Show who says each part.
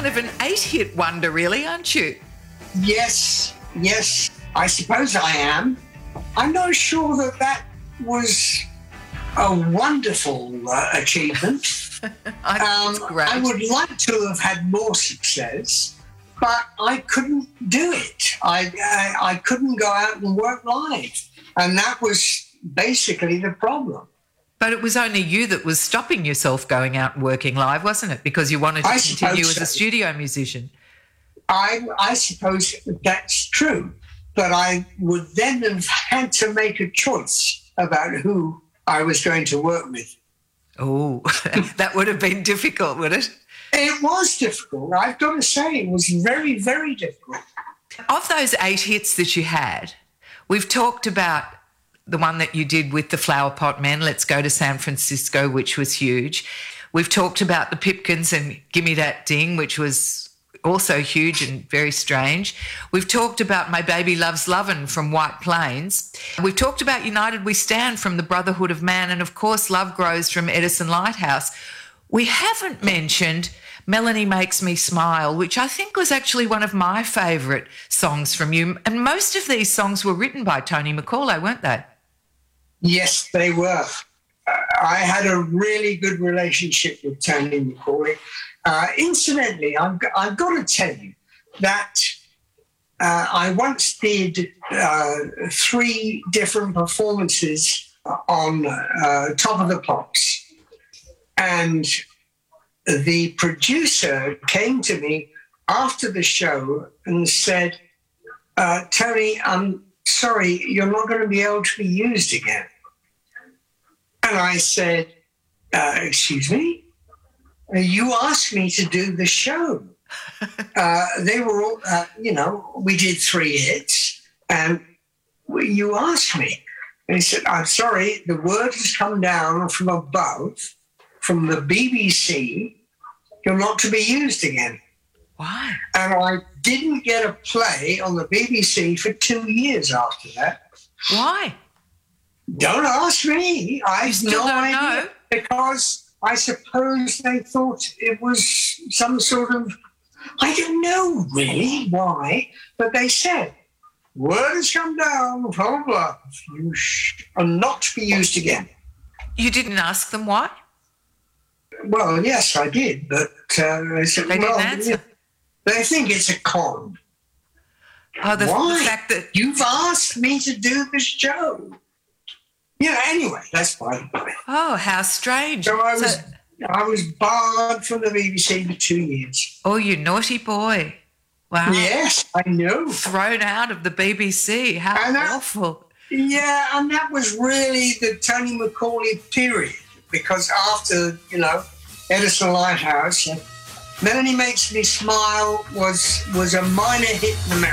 Speaker 1: kind of an 8-hit wonder, really, aren't you?
Speaker 2: Yes, I suppose I am. I'm not sure that was a wonderful achievement. I would like to have had more success, but I couldn't do it. I couldn't go out and work live, and that was basically the problem.
Speaker 1: But it was only you that was stopping yourself going out and working live, wasn't it? Because you wanted to continue as a studio musician.
Speaker 2: I suppose that's true, but I would then have had to make a choice about who I was going to work with.
Speaker 1: Oh, that would have been difficult, would it?
Speaker 2: It was difficult. I've got to say, it was very, very difficult.
Speaker 1: Of those 8 hits that you had, we've talked about the one that you did with the Flower Pot Men, Let's Go to San Francisco, which was huge. We've talked about the Pipkins and Gimme That Ding, which was also huge and very strange. We've talked about My Baby Loves Lovin' from White Plains. We've talked about United We Stand from the Brotherhood of Man, and of course Love Grows from Edison Lighthouse. We haven't mentioned Melanie Makes Me Smile, which I think was actually one of my favourite songs from you. And most of these songs were written by Tony McCauley, weren't they?
Speaker 2: Yes, they were. I had a really good relationship with Tony McCauley. Incidentally, I've got to tell you that I once did 3 different performances on Top of the Pops, and the producer came to me after the show and said, Tony, I'm sorry, you're not going to be able to be used again. And I said, excuse me? You asked me to do the show. They were all, we did 3 hits, and you asked me. And he said, I'm sorry, the word has come down from above, from the BBC, you're not to be used again.
Speaker 1: Why?
Speaker 2: And I didn't get a play on the BBC for 2 years after that.
Speaker 1: Why?
Speaker 2: Don't ask me. I have no idea.
Speaker 1: Know.
Speaker 2: Because I suppose they thought it was some sort of, I don't know really why, but they said, word has come down from above. You are not to be used again.
Speaker 1: You didn't ask them why?
Speaker 2: Well, yes, I did, but they said,
Speaker 1: they didn't answer.
Speaker 2: They think it's a con.
Speaker 1: Oh, the fact that
Speaker 2: you've asked me to do this show. Yeah, anyway, that's fine.
Speaker 1: Oh, how strange.
Speaker 2: So I was barred from the BBC for 2 years.
Speaker 1: Oh, you naughty boy. Wow.
Speaker 2: Yes, I know.
Speaker 1: Thrown out of the BBC. How awful.
Speaker 2: Yeah, and that was really the Tony McCauley period, because after, Edison Lighthouse, Melanie Makes Me Smile was a minor hit in America.